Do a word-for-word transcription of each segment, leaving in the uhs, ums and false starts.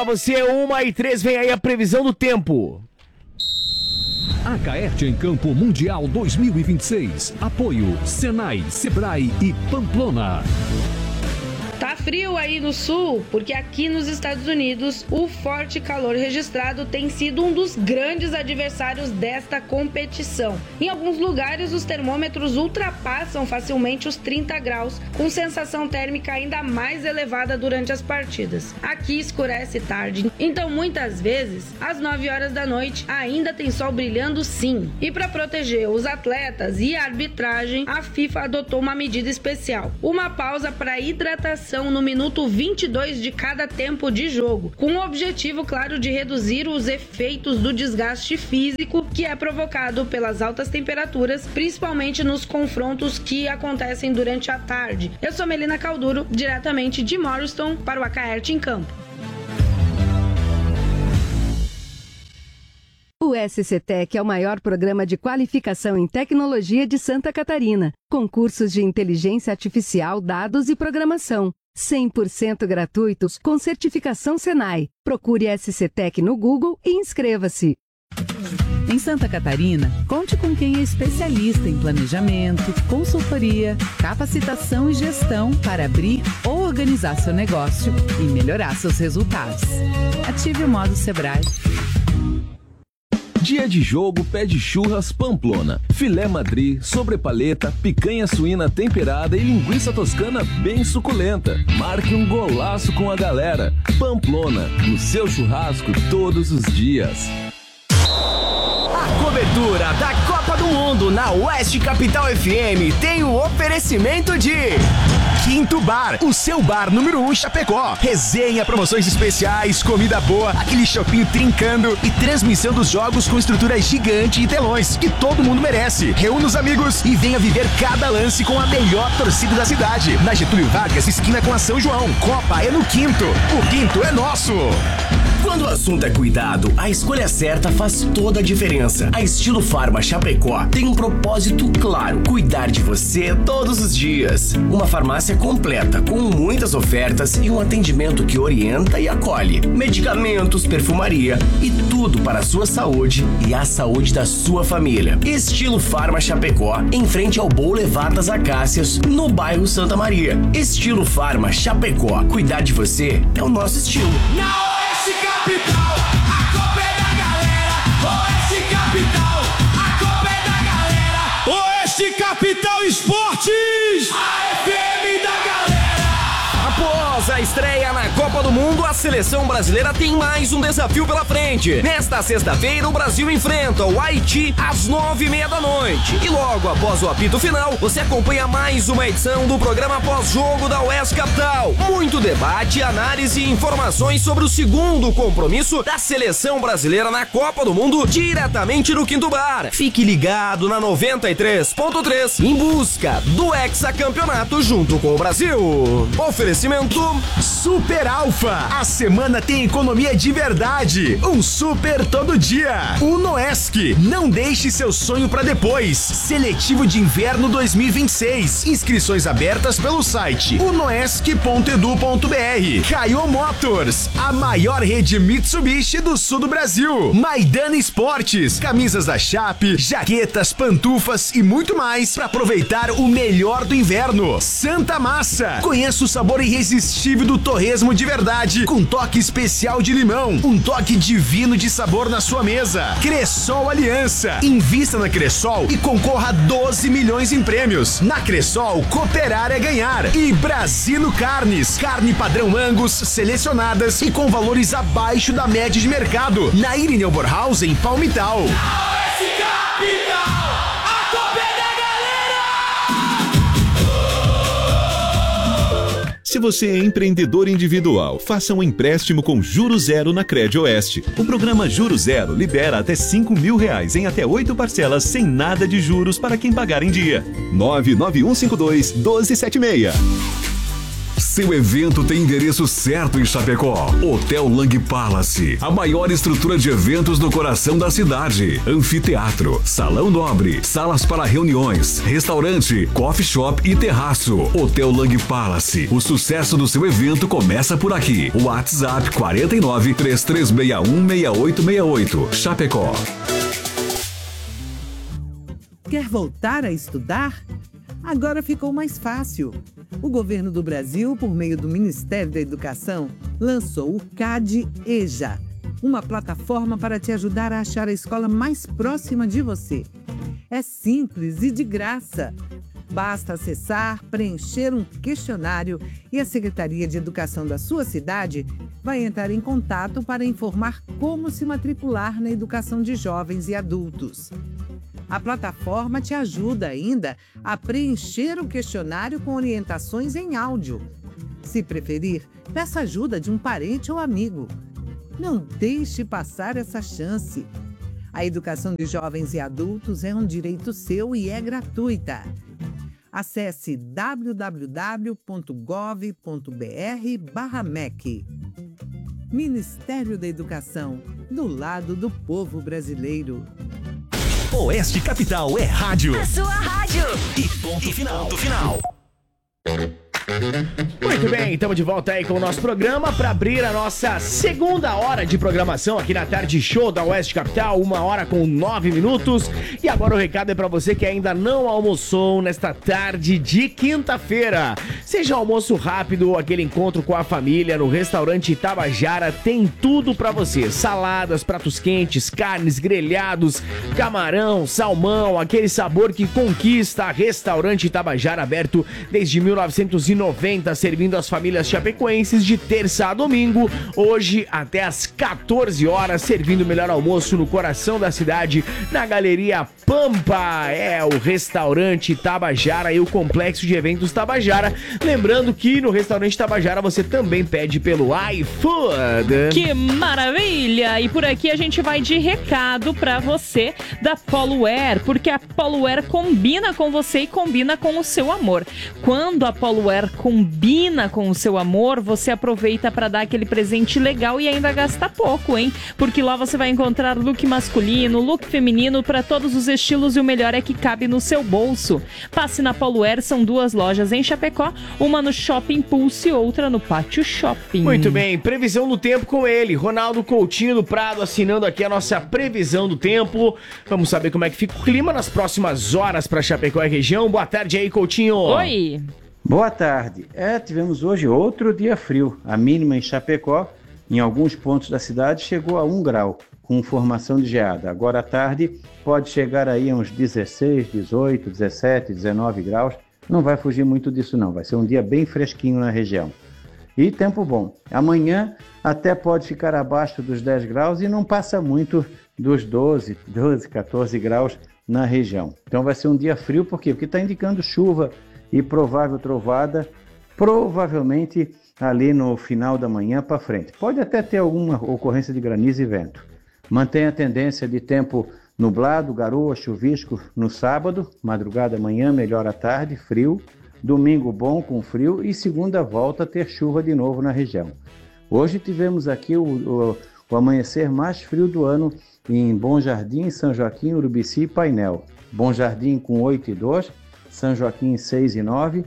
Você, uma e três, vem aí a previsão do tempo. A Caerte em Campo Mundial dois mil e vinte e seis. Apoio Senai, Sebrae e Pamplona. Tá frio aí no sul, porque aqui nos Estados Unidos o forte calor registrado tem sido um dos grandes adversários desta competição. Em alguns lugares os termômetros ultrapassam facilmente os trinta graus, com sensação térmica ainda mais elevada durante as partidas. Aqui escurece tarde, então muitas vezes às nove horas da noite ainda tem sol brilhando sim. E para proteger os atletas e a arbitragem, a FIFA adotou uma medida especial, uma pausa para hidratação no minuto vinte e dois de cada tempo de jogo, com o objetivo, claro, de reduzir os efeitos do desgaste físico que é provocado pelas altas temperaturas, principalmente nos confrontos que acontecem durante a tarde. Eu sou Melina Calduro, diretamente de Morriston para o A Caerte em Campo. O S C Tech é o maior programa de qualificação em tecnologia de Santa Catarina, com cursos de inteligência artificial, dados e programação. cem por cento gratuitos com certificação Senai. Procure S C Tech no Google e inscreva-se. Em Santa Catarina, conte com quem é especialista em planejamento, consultoria, capacitação e gestão para abrir ou organizar seu negócio e melhorar seus resultados. Ative o modo Sebrae. Dia de jogo pede churras Pamplona, filé madri, sobrepaleta, picanha suína temperada e linguiça toscana bem suculenta. Marque um golaço com a galera. Pamplona, no seu churrasco todos os dias. A cobertura da Copa do Mundo na Oeste Capital F M tem o oferecimento de Quinto Bar, o seu bar número um em Chapecó. Resenha, promoções especiais, comida boa, aquele shopping trincando e transmissão dos jogos com estrutura gigante e telões que todo mundo merece. Reúna os amigos e venha viver cada lance com a melhor torcida da cidade. Na Getúlio Vargas, esquina com a São João. Copa é no Quinto. O Quinto é nosso. Quando o assunto é cuidado, a escolha certa faz toda a diferença. A Estilo Farma Chapecó tem um propósito claro: cuidar de você todos os dias. Uma farmácia completa, com muitas ofertas e um atendimento que orienta e acolhe. Medicamentos, perfumaria e tudo para a sua saúde e a saúde da sua família. Estilo Farma Chapecó, em frente ao Boulevard das Acácias, no bairro Santa Maria. Estilo Farma Chapecó. Cuidar de você é o nosso estilo. Não! Oeste Capital, a Copa é da galera. Oeste Capital, a Copa é da galera. Oeste Capital Esportes, a F M da galera. Após a estreia na Copa do Mundo, a seleção brasileira tem mais um desafio pela frente. Nesta sexta-feira, o Brasil enfrenta o Haiti às nove e meia da noite. E logo após o apito final, você acompanha mais uma edição do programa pós-jogo da Oeste Capital. Muito debate, análise e informações sobre o segundo compromisso da seleção brasileira na Copa do Mundo, diretamente no Quinto Bar. Fique ligado na noventa e três ponto três, em busca do hexacampeonato junto com o Brasil. Oferecimento Super Alfa. A semana tem economia de verdade. Um super todo dia. Unoesc. Não deixe seu sonho para depois. Seletivo de inverno dois mil e vinte e seis. Inscrições abertas pelo site unoesc ponto edu ponto br. Caio Motors. A maior rede Mitsubishi do sul do Brasil. Maidana Esportes. Camisas da Chape, jaquetas, pantufas e muito mais para aproveitar o melhor do inverno. Santa Massa. Conheça o sabor irresistível do torresmo de verdade, com toque especial de limão, um toque divino de sabor na sua mesa. Cressol Aliança. Invista na Cressol e concorra a doze milhões em prêmios. Na Cressol, cooperar é ganhar. E Brasilo Carnes. Carne padrão Angus, selecionadas e com valores abaixo da média de mercado. Na Irineu Borhaus, em Palmital. Oeste Capital, a Copa é da Se você é empreendedor individual, faça um empréstimo com juros zero na Crédito Oeste. O programa Juro Zero libera até cinco mil reais em até oito parcelas sem nada de juros para quem pagar em dia. nove nove um cinco dois, um dois sete seis. Seu evento tem endereço certo em Chapecó. Hotel Lang Palace, a maior estrutura de eventos no coração da cidade. Anfiteatro, salão nobre, salas para reuniões, restaurante, coffee shop e terraço. Hotel Lang Palace, o sucesso do seu evento começa por aqui. WhatsApp quarenta e nove, três três seis um, seis oito seis oito. Chapecó. Quer voltar a estudar? Agora ficou mais fácil. O governo do Brasil, por meio do Ministério da Educação, lançou o C A D EJA, uma plataforma para te ajudar a achar a escola mais próxima de você. É simples e de graça. Basta acessar, preencher um questionário e a Secretaria de Educação da sua cidade vai entrar em contato para informar como se matricular na educação de jovens e adultos. A plataforma te ajuda ainda a preencher o questionário com orientações em áudio. Se preferir, peça ajuda de um parente ou amigo. Não deixe passar essa chance. A educação de jovens e adultos é um direito seu e é gratuita. Acesse w w w ponto gov ponto b r barra M E C. Ministério da Educação, do lado do povo brasileiro. Oeste Capital é rádio. A sua rádio. E ponto final. Ponto final. Muito bem, estamos de volta aí com o nosso programa para abrir a nossa segunda hora de programação aqui na Tarde Show da Oeste Capital, uma hora com nove minutos. E agora o recado é para você que ainda não almoçou nesta tarde de quinta-feira. Seja almoço rápido ou aquele encontro com a família no restaurante Tabajara, tem tudo para você. Saladas, pratos quentes, carnes, grelhados, camarão, salmão, aquele sabor que conquista. Restaurante Tabajara aberto desde mil novecentos e noventa, servindo as famílias chapecoenses de terça a domingo, hoje até às quatorze horas, servindo o melhor almoço no coração da cidade, na Galeria Pampa. É o restaurante Tabajara e o complexo de eventos Tabajara. Lembrando que no restaurante Tabajara você também pede pelo iFood. Que maravilha! E por aqui a gente vai de recado pra você da Poluer, porque a Poluer combina com você e combina com o seu amor. Quando a Poluer combina com o seu amor, você aproveita para dar aquele presente legal e ainda gasta pouco, hein? Porque lá você vai encontrar look masculino, look feminino para todos os estilos e o melhor é que cabe no seu bolso. Passe na Poluer, são duas lojas em Chapecó, uma no Shopping Pulse e outra no Pátio Shopping. Muito bem, previsão do tempo com ele, Ronaldo Coutinho do Prado, assinando aqui a nossa previsão do tempo. Vamos saber como é que fica o clima nas próximas horas para Chapecó e região. Boa tarde aí, Coutinho. Oi. Boa tarde. É, tivemos hoje outro dia frio. A mínima em Chapecó, em alguns pontos da cidade, chegou a um grau, com formação de geada. Agora à tarde pode chegar aí a uns dezesseis, dezoito, dezessete, dezenove graus. Não vai fugir muito disso não, vai ser um dia bem fresquinho na região. E tempo bom. Amanhã até pode ficar abaixo dos dez graus e não passa muito dos doze, doze, quatorze graus na região. Então vai ser um dia frio, por quê? Porque está indicando chuva e provável trovada, provavelmente ali no final da manhã para frente. Pode até ter alguma ocorrência de granizo e vento. Mantém a tendência de tempo nublado, garoa, chuvisco no sábado, madrugada, manhã, melhor à tarde, frio. Domingo bom com frio e segunda volta a ter chuva de novo na região. Hoje tivemos aqui o, o, o amanhecer mais frio do ano em Bom Jardim, São Joaquim, Urubici e Painel. Bom Jardim com oito e dois, São Joaquim seis e nove,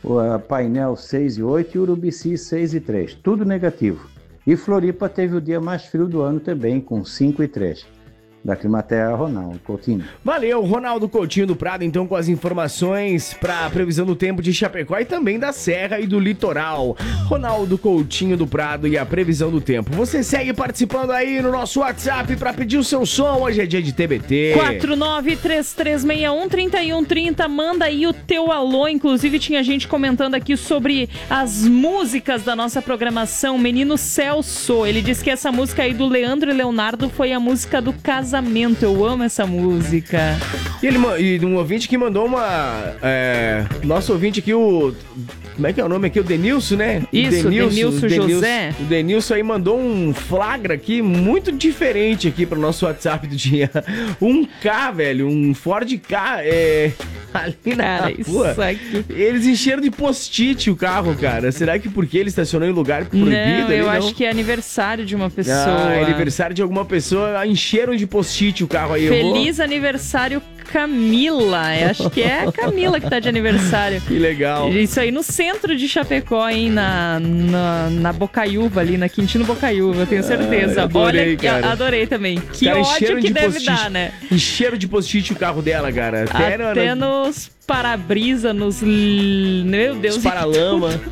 Painel seis e oito e Urubici seis e três. Tudo negativo. E Floripa teve o dia mais frio do ano também, com cinco e três. Da Climaterra, Ronaldo Coutinho. Valeu, Ronaldo Coutinho do Prado, então, com as informações para a previsão do tempo de Chapecó e também da Serra e do Litoral. Ronaldo Coutinho do Prado e a previsão do tempo. Você segue participando aí no nosso WhatsApp para pedir o seu som. Hoje é dia de T B T. quatro nove três três seis um, três um três zero. Manda aí o teu alô. Inclusive, tinha gente comentando aqui sobre as músicas da nossa programação. Menino Celso, ele disse que essa música aí do Leandro e Leonardo foi a música do casamento. Eu amo essa música. E, ele, e um ouvinte que mandou uma... É, nosso ouvinte aqui, o como é que é o nome aqui? O Denilson, né? Isso, o Denilson, Denilson o Denilson José. O Denilson aí mandou um flagra aqui muito diferente aqui pro nosso WhatsApp do dia. Um K, velho, um Ford K, é... ali na Cara, rua. isso aqui. Eles encheram de post-it o carro, cara. Será que porque ele estacionou em lugar proibido? Não, ali, eu não? acho que é aniversário de uma pessoa. Ah, é aniversário de alguma pessoa. Encheram de post-it o carro aí. Feliz eu vou... aniversário, Camila. Eu acho que é a Camila que tá de aniversário. Que legal. Isso aí no centro de Chapecó, hein? Na, na, na Bocaiúva, ali, na Quintino Bocaiúva, eu tenho certeza. Ah, adorei, Olha, cara. adorei também. Que cara, ódio que de deve post-it. dar, né? Encheram de post-it o carro dela, cara. Até, Até no... nos para-brisa, nos... Meu Deus. Os paralama.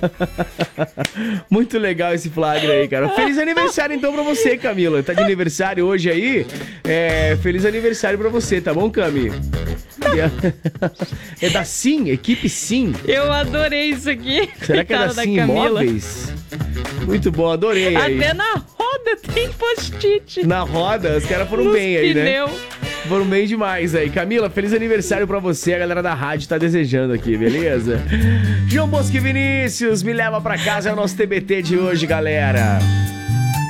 Muito legal esse flagra aí, cara. Feliz aniversário então pra você, Camila. Tá de aniversário hoje aí? É, feliz aniversário pra você, tá bom, Cami? É da Sim, equipe Sim. Eu adorei isso aqui. Será que é da Sim Imóveis? Muito bom, adorei aí. Até na roda tem post-it. Na roda? Os caras foram Nos bem aí, pneu. né? Foram bem demais aí. Camila, feliz aniversário pra você. A galera da rádio tá desejando aqui, beleza? João Bosco e Vinícius, me leva pra casa. É o nosso T B T de hoje, galera.